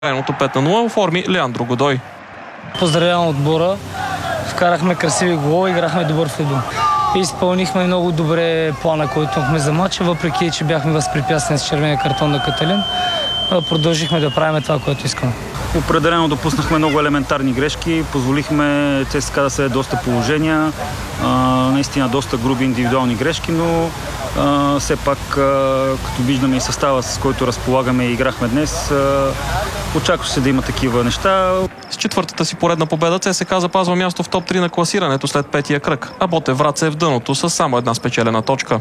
Крайното 5-0 оформи Леандро Годой. Поздравявам отбора. Вкарахме красиви голови, играхме добър футбол. Изпълнихме много добре плана, който имахме за матча, въпреки че бяхме възпрепятствани с червения картон на Каталин. Продължихме да правим това, което искаме. Определено допуснахме много елементарни грешки, позволихме ЦСКА да се доста положения, наистина доста груби индивидуални грешки, но все пак, като виждаме и състава, с който разполагаме и играхме днес, очакваше се да има такива неща. С четвъртата си поредна победа ЦСКА запазва място в топ 3 на класирането след петия кръг, а Ботев Враца е в дъното с само една спечелена точка.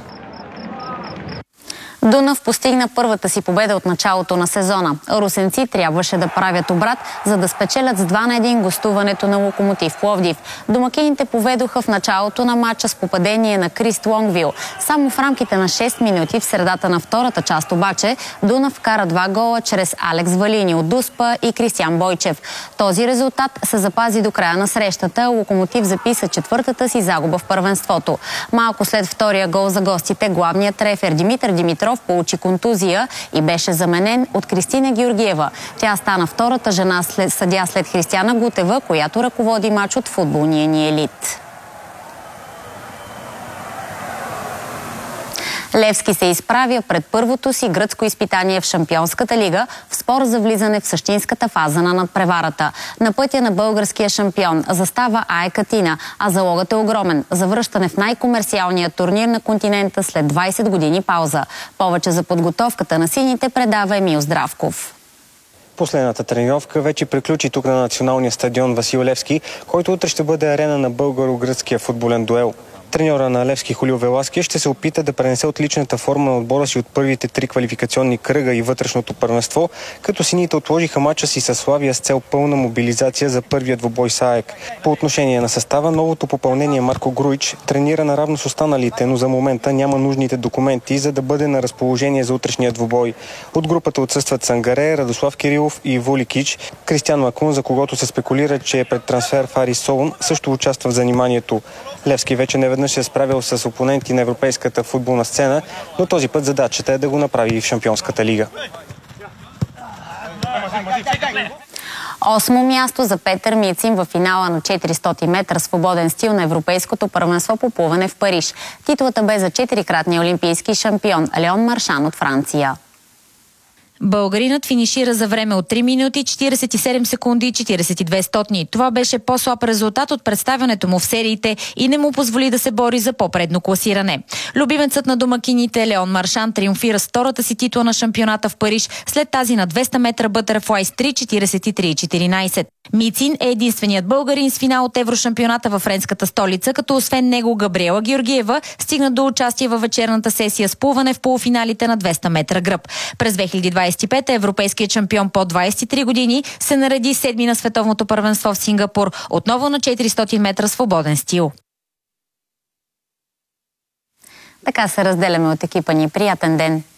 Дунав постигна първата си победа от началото на сезона. Русенци трябваше да правят обрат, за да спечелят с 2-1 гостуването на Локомотив Пловдив. Домакините поведоха в началото на матча с попадение на Крист Лонгвил. Само в рамките на 6 минути в средата на втората част обаче Дунав вкара 2 гола чрез Алекс Валини от Дуспа и Кристиян Бойчев. Този резултат се запази до края на срещата. Локомотив записа четвъртата си загуба в първенството. Малко след втория гол за гостите, главният трефер Димитър Димитров получи контузия и беше заменен от Кристина Георгиева. Тя стана втората жена съдия след Християна Гутева, която ръководи мач от футболния ни елит. Левски се изправя пред първото си гръцко изпитание в Шампионската лига в спор за влизане в същинската фаза на надпреварата. На пътя на българския шампион застава АЕК Атина, а залогът е огромен – завръщане в най-комерциалния турнир на континента след 20 години пауза. Повече за подготовката на сините предава Емил Здравков. Последната тренировка вече приключи тук на националния стадион Васил Левски, който утре ще бъде арена на българо-гръцкия футболен дуел. Треньора на Левски Хулио Велаския ще се опита да пренесе отличната форма на отбора си от първите 3 квалификационни кръга и вътрешното първенство, като сините отложиха мача си със Славия с цел пълна мобилизация за първия двубой с АЕК. По отношение на състава, новото попълнение Марко Груич тренира наравно с останалите, но за момента няма нужните документи, за да бъде на разположение за утрешния двубой. От групата отсъстват Сангаре, Радослав Кирилов и Иво Ликич. Кристиан Макун, за когото се спекулира, че е пред трансфер в Арис Солун, също участва в заниманието. Левски вече неведнъж се е справил с опоненти на европейската футболна сцена, но този път задачата е да го направи и в Шампионската лига. 8-мо място за Петър Мицин в финала на 400 метра свободен стил на Европейското първенство по плуване в Париж. Титлата бе за 4-кратния олимпийски шампион Леон Маршан от Франция. Българинът финишира за време от 3 минути, 47 секунди и 42 стотни. Това беше по-слаб резултат от представянето му в сериите и не му позволи да се бори за по-предно класиране. Любимецът на домакините Леон Маршан триумфира с втората си титла на шампионата в Париж след тази на 200 метра бътърфлай с 3.43.14. Мицин е единственият българин с финал от еврошампионата във френската столица, като освен него Габриела Георгиева стигна до участие във вечерната сесия с плуване в полуфиналите на 200 метра гръб. През 2025 европейският шампион по 23 години се нареди седми на световното първенство в Сингапур, отново на 400 метра свободен стил. Така се разделяме от екипа ни. Приятен ден!